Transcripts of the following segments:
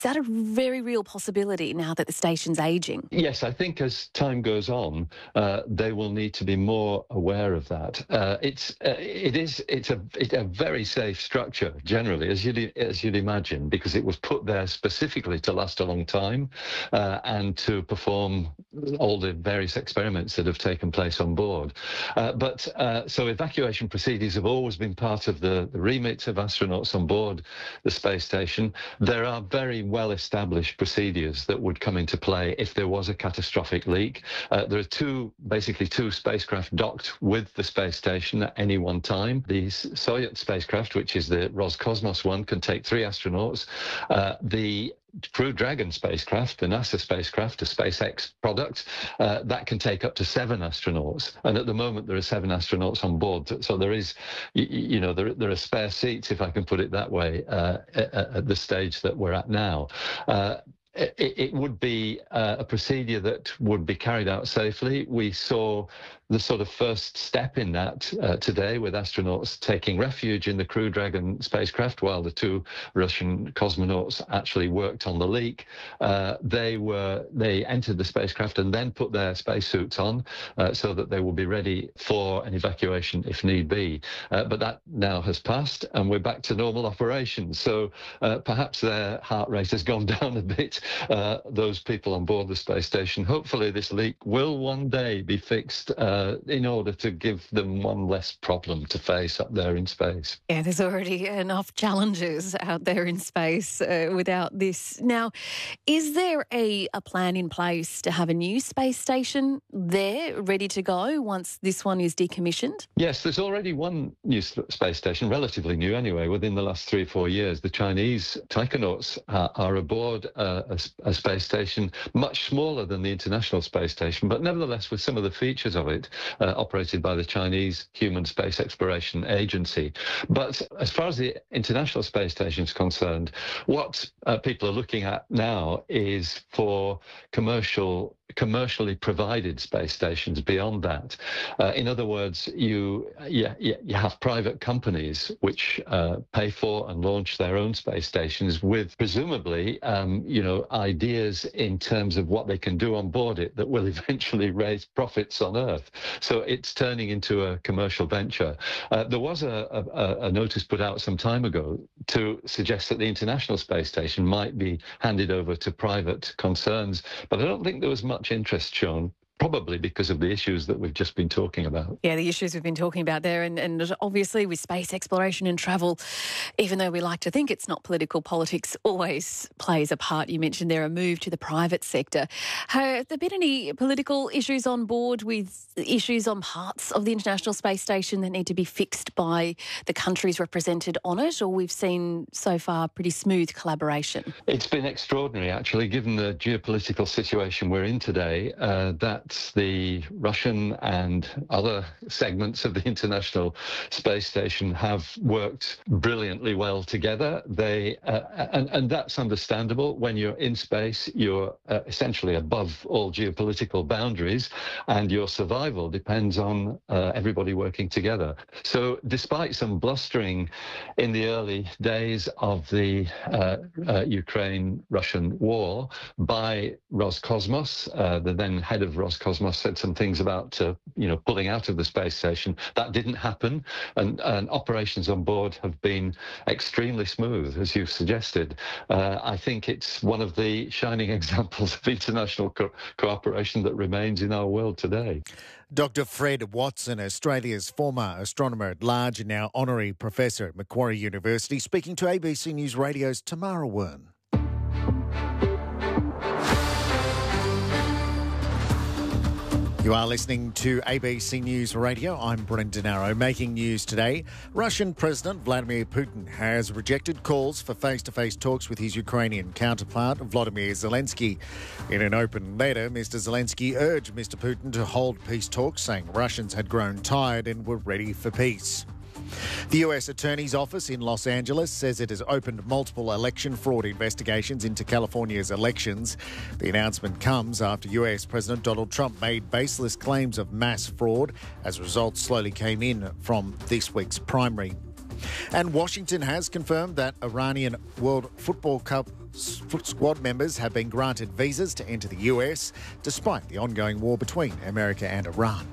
that a very real possibility now that the station's ageing? Yes, I think as time goes on, they will need to be more aware of that. It's a very safe structure generally, as you'd imagine, because it was put there specifically to last a long time and to perform all the various experiments that have taken place on board. So evacuation procedures have always been part of the remit of astronauts on board the space station. There are very well-established procedures that would come into play if there was a catastrophic leak. There are basically two spacecraft docked with the space station at any one time. The Soyuz spacecraft, which is the Roscosmos one, can take 3 astronauts. The Crew Dragon spacecraft, the NASA spacecraft, a SpaceX product, that can take up to 7 astronauts. And at the moment, there are 7 astronauts on board. So there is, there are spare seats, if I can put it that way, at the stage that we're at now. It would be a procedure that would be carried out safely. We saw the sort of first step in that today, with astronauts taking refuge in the Crew Dragon spacecraft while the 2 Russian cosmonauts actually worked on the leak. They entered the spacecraft and then put their spacesuits on so that they will be ready for an evacuation if need be. But that now has passed and we're back to normal operations. So perhaps their heart rate has gone down a bit, those people on board the space station. Hopefully this leak will one day be fixed in order to give them one less problem to face up there in space. Yeah, there's already enough challenges out there in space without this. Now, is there a plan in place to have a new space station there ready to go once this one is decommissioned? Yes, there's already one new space station, relatively new anyway, within the last 3 or 4 years. The Chinese taikonauts are aboard a space station much smaller than the International Space Station, but nevertheless with some of the features of it, operated by the Chinese Human Space Exploration Agency. But as far as the International Space Station is concerned, what people are looking at now is for commercially provided space stations beyond that. In other words, you have private companies which pay for and launch their own space stations with presumably ideas in terms of what they can do on board it that will eventually raise profits on Earth. So it's turning into a commercial venture. There was a notice put out some time ago to suggest that the International Space Station might be handed over to private concerns, but I don't think there was much interest shown, probably because of the issues that we've just been talking about. Yeah, the issues we've been talking about there. And obviously with space exploration and travel, even though we like to think it's not political, politics always plays a part. You mentioned there a move to the private sector. Have there been any political issues on board with issues on parts of the International Space Station that need to be fixed by the countries represented on it? Or we've seen so far pretty smooth collaboration? It's been extraordinary, actually, given the geopolitical situation we're in today, that the Russian and other segments of the International Space Station have worked brilliantly well together. And that's understandable. When you're in space, you're essentially above all geopolitical boundaries, and your survival depends on everybody working together. So despite some blustering in the early days of the Ukraine-Russian war by Roscosmos, the then head of Roscosmos said some things about pulling out of the space station. That didn't happen, and operations on board have been extremely smooth, as you've suggested. I think it's one of the shining examples of international cooperation that remains in our world today. Dr. Fred Watson, Australia's former astronomer at large and now honorary professor at Macquarie University, speaking to ABC News Radio's Tamara Wern. You are listening to ABC News Radio. I'm Brendan Arrow. Making news today, Russian President Vladimir Putin has rejected calls for face-to-face talks with his Ukrainian counterpart, Volodymyr Zelensky. In an open letter, Mr. Zelensky urged Mr. Putin to hold peace talks, saying Russians had grown tired and were ready for peace. The US Attorney's Office in Los Angeles says it has opened multiple election fraud investigations into California's elections. The announcement comes after US President Donald Trump made baseless claims of mass fraud as results slowly came in from this week's primary. And Washington has confirmed that Iranian World Football Cup Squad members have been granted visas to enter the US despite the ongoing war between America and Iran.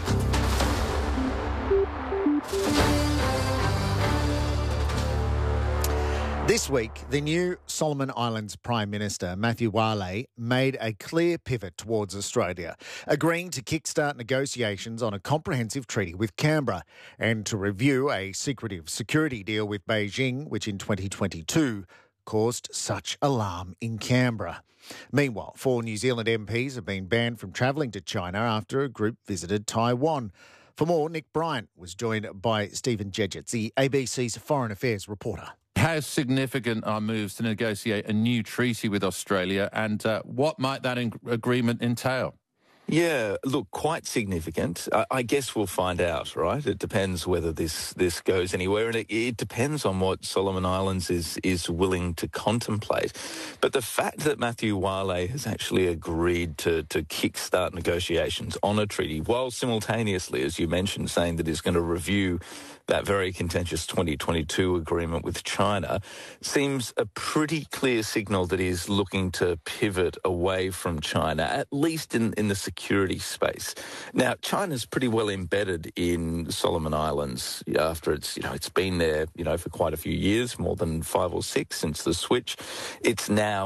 This week, the new Solomon Islands Prime Minister, Matthew Wale, made a clear pivot towards Australia, agreeing to kickstart negotiations on a comprehensive treaty with Canberra and to review a secretive security deal with Beijing, which in 2022 caused such alarm in Canberra. Meanwhile, 4 New Zealand MPs have been banned from travelling to China after a group visited Taiwan. For more, Nick Bryant was joined by Stephen Jedgetts, the ABC's Foreign Affairs reporter. How significant are moves to negotiate a new treaty with Australia, and what might that agreement entail? Yeah, look, quite significant. I guess we'll find out, right? It depends whether this goes anywhere, and it depends on what Solomon Islands is willing to contemplate. But the fact that Matthew Wale has actually agreed to kickstart negotiations on a treaty, while simultaneously, as you mentioned, saying that he's going to review that very contentious 2022 agreement with China, seems a pretty clear signal that he's looking to pivot away from China, at least in the security space. Now, China's pretty well embedded in Solomon Islands after it's been there, for quite a few years, more than 5 or 6 since the switch. It's now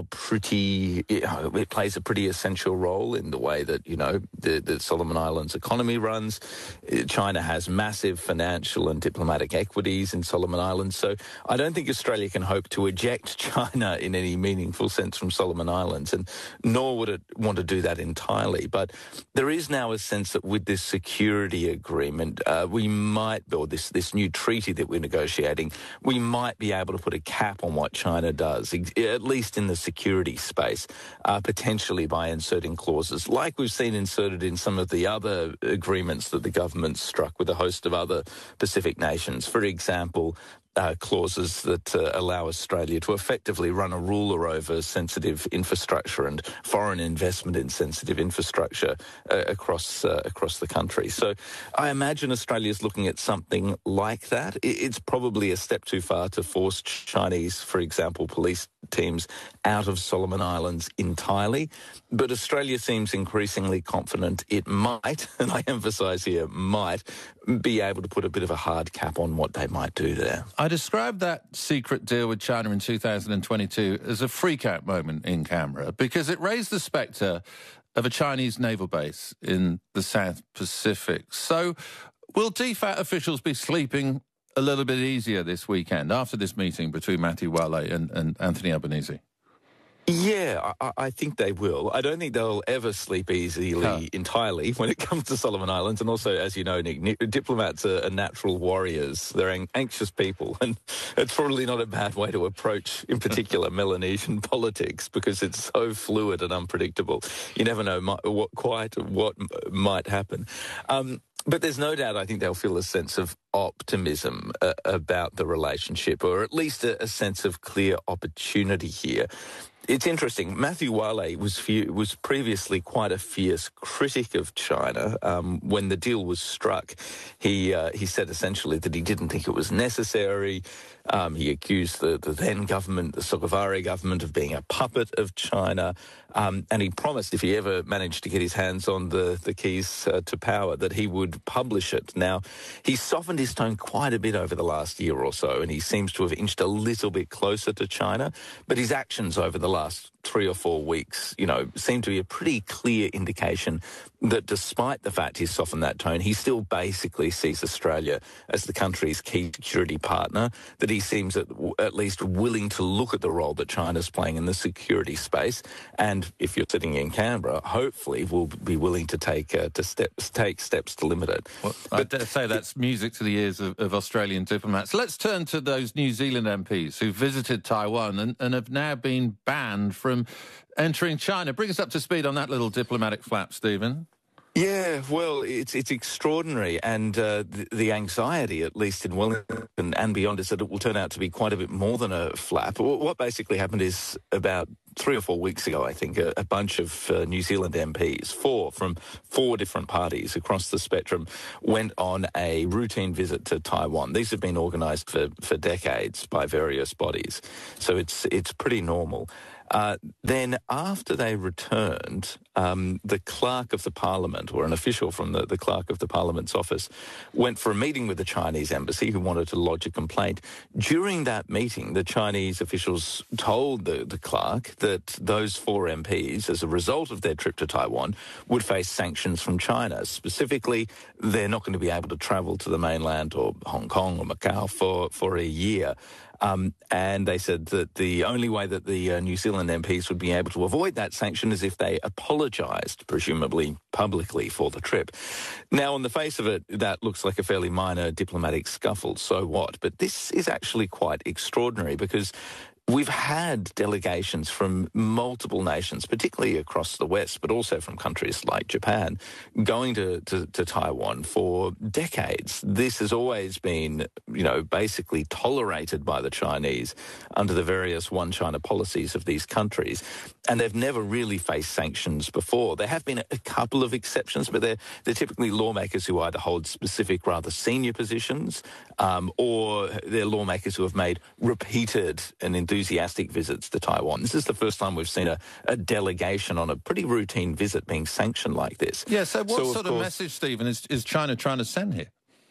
it plays a pretty essential role in the way that, the Solomon Islands economy runs. China has massive financial and diplomatic equities in Solomon Islands. So I don't think Australia can hope to eject China in any meaningful sense from Solomon Islands, and nor would it want to do that entirely. But there is now a sense that with this security agreement, we might, or this new treaty that we're negotiating, we might be able to put a cap on what China does, at least in the security space, potentially by inserting clauses like we've seen inserted in some of the other agreements that the government struck with a host of other Pacific nations. For example, clauses that allow Australia to effectively run a ruler over sensitive infrastructure and foreign investment in sensitive infrastructure across the country. So I imagine Australia is looking at something like that. It's probably a step too far to force Chinese, for example, police teams out of Solomon Islands entirely. But Australia seems increasingly confident it might, and I emphasise here, might, be able to put a bit of a hard cap on what they might do there. I described that secret deal with China in 2022 as a freak-out moment in Canberra because it raised the spectre of a Chinese naval base in the South Pacific. So will DFAT officials be sleeping a little bit easier this weekend after this meeting between Matthew Wale and Anthony Albanese? Yeah, I think they will. I don't think they'll ever sleep easily entirely when it comes to Solomon Islands. And also, as you know, Nick, diplomats are natural warriors. They're anxious people. And it's probably not a bad way to approach, in particular, Melanesian politics, because it's so fluid and unpredictable. You never know what might happen. But there's no doubt I think they'll feel a sense of optimism about the relationship, or at least a sense of clear opportunity here. It's interesting. Matthew Wale was previously quite a fierce critic of China. When the deal was struck, he said essentially that he didn't think it was necessary. He accused the then government, the Sogavare government, of being a puppet of China. And he promised if he ever managed to get his hands on the keys to power that he would publish it. Now, he's softened his tone quite a bit over the last year or so, and he seems to have inched a little bit closer to China. But his actions over the last 3 or 4 weeks, seem to be a pretty clear indication that despite the fact he's softened that tone, he still basically sees Australia as the country's key security partner, that he seems at least willing to look at the role that China's playing in the security space. And if you're sitting in Canberra, hopefully will be willing to take steps to limit it. Well, I dare say that's music to the ears of Australian diplomats. Let's turn to those New Zealand MPs who visited Taiwan and have now been banned from entering China. Bring us up to speed on that little diplomatic flap, Stephen. Yeah, well, it's extraordinary, and the anxiety, at least in Wellington and beyond, is that it will turn out to be quite a bit more than a flap. What basically happened is about 3 or 4 weeks ago, I think, a bunch of New Zealand MPs, from 4 different parties across the spectrum, went on a routine visit to Taiwan. These have been organised for decades by various bodies, so it's pretty normal. Then after they returned, the clerk of the parliament, or an official from the clerk of the parliament's office, went for a meeting with the Chinese embassy who wanted to lodge a complaint. During that meeting, the Chinese officials told the clerk that those 4 MPs, as a result of their trip to Taiwan, would face sanctions from China. Specifically, they're not going to be able to travel to the mainland or Hong Kong or Macau for a year. And they said that the only way that the New Zealand MPs would be able to avoid that sanction is if they apologised, presumably publicly, for the trip. Now, on the face of it, that looks like a fairly minor diplomatic scuffle, so what? But this is actually quite extraordinary because we've had delegations from multiple nations, particularly across the West, but also from countries like Japan, going to Taiwan for decades. This has always been, basically tolerated by the Chinese under the various one China policies of these countries. And they've never really faced sanctions before. There have been a couple of exceptions, but they're typically lawmakers who either hold specific, rather senior positions, or they're lawmakers who have made repeated and enthusiastic visits to Taiwan. This is the first time we've seen a delegation on a pretty routine visit being sanctioned like this. Yeah, so what sort of message, Stephen, is China trying to send here?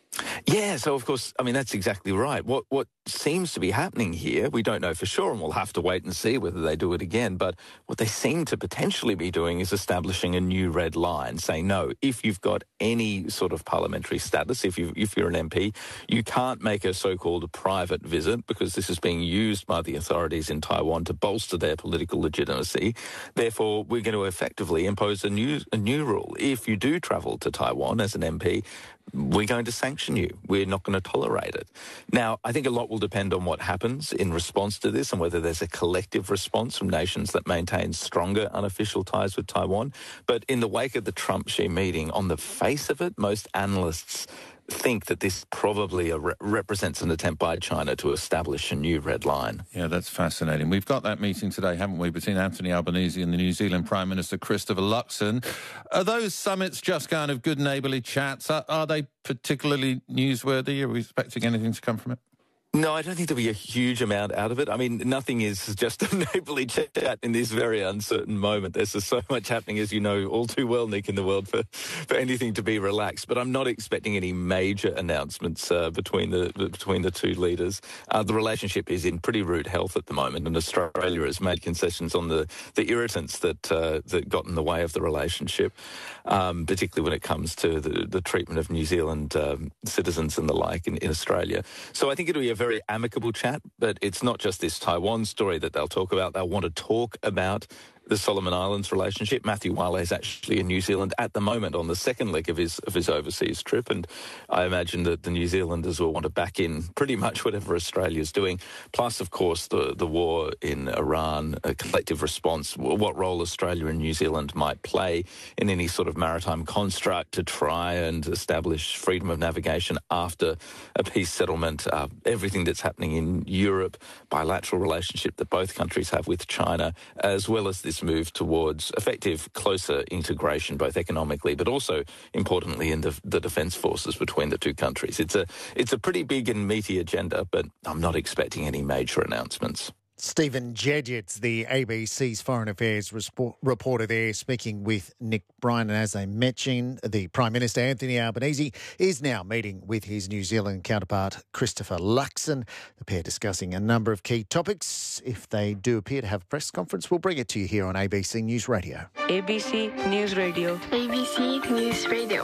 Yeah, so of course, that's exactly right. What seems to be happening here, we don't know for sure, and we'll have to wait and see whether they do it again, but what they seem to potentially be doing is establishing a new red line, saying, no, if you've got any sort of parliamentary status, if you're an MP, you can't make a so-called private visit because this is being used by the authorities in Taiwan to bolster their political legitimacy. Therefore, we're going to effectively impose a new rule. If you do travel to Taiwan as an MP, we're going to sanction you. We're not going to tolerate it. Now, I think a lot will depend on what happens in response to this and whether there's a collective response from nations that maintain stronger unofficial ties with Taiwan. But in the wake of the Trump-Xi meeting, on the face of it, most analysts think that this probably represents an attempt by China to establish a new red line. Yeah, that's fascinating. We've got that meeting today, haven't we, between Anthony Albanese and the New Zealand Prime Minister Christopher Luxon. Are those summits just kind of good neighbourly chats? Are they particularly newsworthy? Are we expecting anything to come from it? No, I don't think there'll be a huge amount out of it. Nothing is just a neighbourly chat in this very uncertain moment. There's just so much happening, as you know, all too well, Nick, in the world for anything to be relaxed. But I'm not expecting any major announcements between the two leaders. The relationship is in pretty rude health at the moment, and Australia has made concessions on the irritants that got in the way of the relationship, particularly when it comes to the treatment of New Zealand citizens and the like in Australia. So I think it'll be a very amicable chat, but it's not just this Taiwan story that they'll talk about. They'll want to talk about the Solomon Islands relationship. Matthew Wale is actually in New Zealand at the moment on the second leg of his overseas trip, and I imagine that the New Zealanders will want to back in pretty much whatever Australia's doing. Plus, of course, the war in Iran, a collective response, what role Australia and New Zealand might play in any sort of maritime construct to try and establish freedom of navigation after a peace settlement, everything that's happening in Europe, bilateral relationship that both countries have with China, as well as this move towards effective, closer integration, both economically but also, importantly, in the defence forces between the two countries. It's a pretty big and meaty agenda, but I'm not expecting any major announcements. Stephen Jedget's the ABC's Foreign Affairs reporter there, speaking with Nick Bryan. And as I mentioned, the Prime Minister, Anthony Albanese, is now meeting with his New Zealand counterpart, Christopher Luxon. The pair discussing a number of key topics. If they do appear to have a press conference, we'll bring it to you here on ABC News Radio. ABC News Radio. ABC News Radio.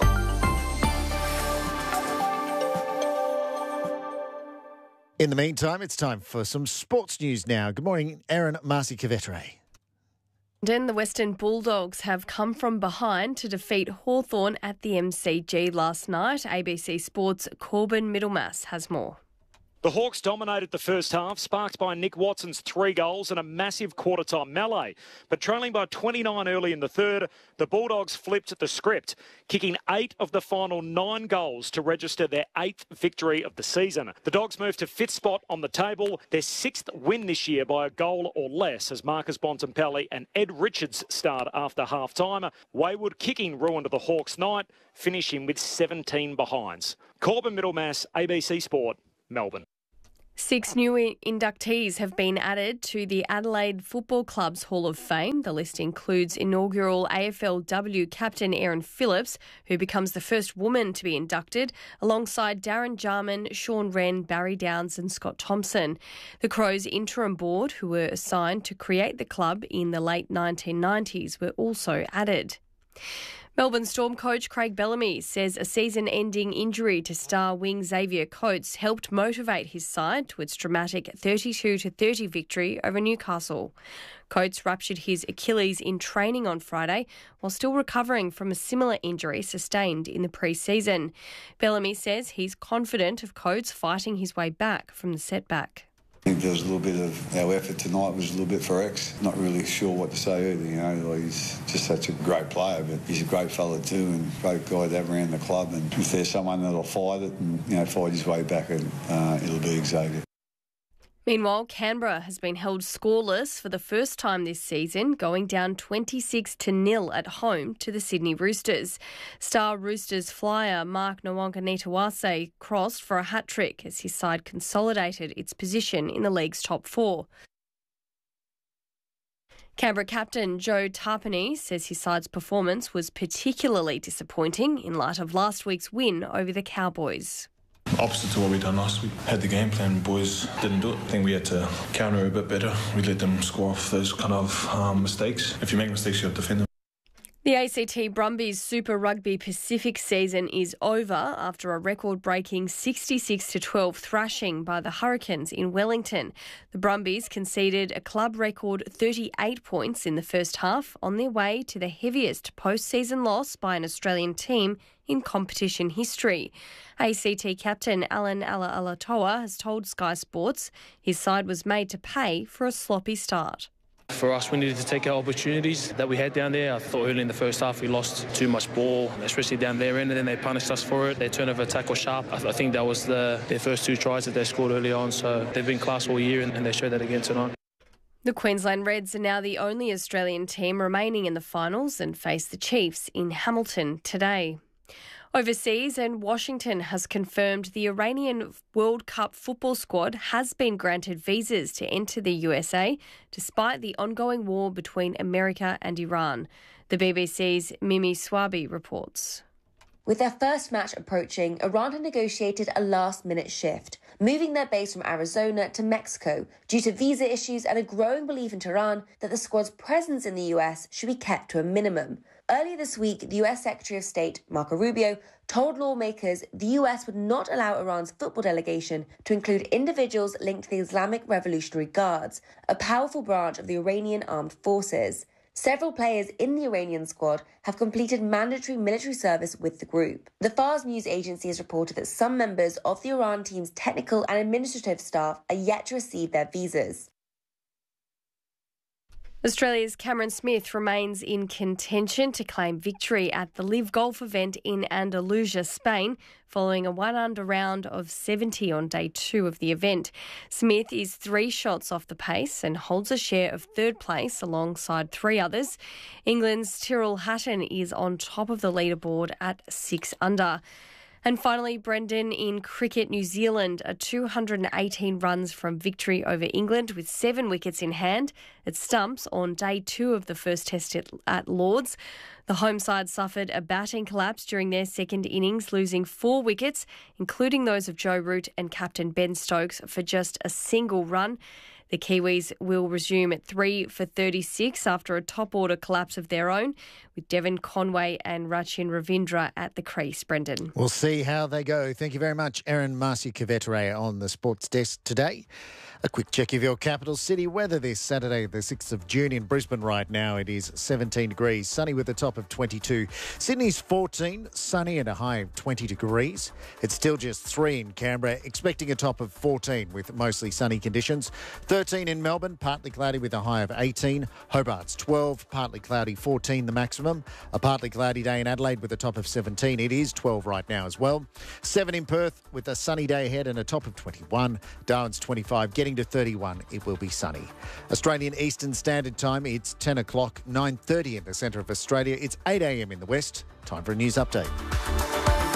In the meantime, it's time for some sports news now. Good morning, Erin Marcy-Cavetere. Then the Western Bulldogs have come from behind to defeat Hawthorn at the MCG last night. ABC Sports' Corbin Middlemass has more. The Hawks dominated the first half, sparked by Nick Watson's 3 goals and a massive quarter-time melee. But trailing by 29 early in the third, the Bulldogs flipped the script, kicking 8 of the final 9 goals to register their 8th victory of the season. The Dogs moved to 5th spot on the table, their 6th win this year by a goal or less, as Marcus Bontempelli and Ed Richards starred after half-time. Wayward kicking ruined the Hawks' night, finishing with 17 behinds. Corbin Middlemass, ABC Sport, Melbourne. 6 new inductees have been added to the Adelaide Football Club's Hall of Fame. The list includes inaugural AFLW captain Erin Phillips, who becomes the first woman to be inducted, alongside Darren Jarman, Sean Wren, Barry Downs and Scott Thompson. The Crows interim board, who were assigned to create the club in the late 1990s, were also added. Melbourne Storm coach Craig Bellamy says a season-ending injury to star wing Xavier Coates helped motivate his side to its dramatic 32-30 victory over Newcastle. Coates ruptured his Achilles in training on Friday while still recovering from a similar injury sustained in the pre-season. Bellamy says he's confident of Coates fighting his way back from the setback. I think there was a little bit of our effort tonight was a little bit for X. Not really sure what to say either, you know. He's just such a great player, but he's a great fella too and great guy to have around the club. And if there's someone that'll fight it and, you know, fight his way back, it'll be Xavier. Meanwhile, Canberra has been held scoreless for the first time this season, going down 26-0 at home to the Sydney Roosters. Star Roosters flyer Mark Nawaqanitawase crossed for a hat-trick as his side consolidated its position in the league's top 4. Canberra captain Joe Tarpany says his side's performance was particularly disappointing in light of last week's win over the Cowboys. Opposite to what we done last week. Had the game plan, boys didn't do it. I think we had to counter a bit better. We let them score off those kind of mistakes. If you make mistakes, you have to defend them. The ACT Brumbies Super Rugby Pacific season is over after a record-breaking 66-12 thrashing by the Hurricanes in Wellington. The Brumbies conceded a club record 38 points in the first half on their way to the heaviest post-season loss by an Australian team in competition history. ACT captain Alan Alatoa has told Sky Sports his side was made to pay for a sloppy start. For us, we needed to take our opportunities that we had down there. I thought early in the first half we lost too much ball, especially down their end, and then they punished us for it. Their turnover attack was sharp. I think that was their first 2 tries that they scored early on, so they've been class all year and they showed that again tonight. The Queensland Reds are now the only Australian team remaining in the finals and face the Chiefs in Hamilton today. Overseas, and Washington has confirmed the Iranian World Cup football squad has been granted visas to enter the USA despite the ongoing war between America and Iran. The BBC's Mimi Swabi reports. With their first match approaching, Iran had negotiated a last-minute shift, moving their base from Arizona to Mexico due to visa issues and a growing belief in Tehran that the squad's presence in the US should be kept to a minimum. Earlier this week, the US Secretary of State, Marco Rubio, told lawmakers the US would not allow Iran's football delegation to include individuals linked to the Islamic Revolutionary Guards, a powerful branch of the Iranian armed forces. Several players in the Iranian squad have completed mandatory military service with the group. The Fars news agency has reported that some members of the Iran team's technical and administrative staff are yet to receive their visas. Australia's Cameron Smith remains in contention to claim victory at the Live Golf event in Andalusia, Spain, following a 1-under round of 70 on day 2 of the event. Smith is 3 shots off the pace and holds a share of 3rd place alongside 3 others. England's Tyrrell Hatton is on top of the leaderboard at 6 under. And finally, Brendan, in cricket, New Zealand are 218 runs from victory over England with 7 wickets in hand. It stumps on day 2 of the first test at Lords. The home side suffered a batting collapse during their second innings, losing 4 wickets, including those of Joe Root and captain Ben Stokes, for just a single run. The Kiwis will resume at 3 for 36 after a top-order collapse of their own, with Devon Conway and Rachin Ravindra at the crease, Brendan. We'll see how they go. Thank you very much, Erin Marcia-Cavetere on the Sports Desk today. A quick check of your capital city weather this Saturday, the 6th of June in Brisbane right now. It is 17 degrees, sunny with a top of 22. Sydney's 14, sunny and a high of 20 degrees. It's still just 3 in Canberra, expecting a top of 14 with mostly sunny conditions. 13 in Melbourne, partly cloudy with a high of 18. Hobart's 12, partly cloudy, 14 the maximum. A partly cloudy day in Adelaide with a top of 17. It is 12 right now as well. 7 in Perth with a sunny day ahead and a top of 21. Darwin's 25, getting to 31. It will be sunny. Australian Eastern Standard Time, it's 10 o'clock, 9:30 in the centre of Australia. It's 8 a.m. in the west. Time for a news update.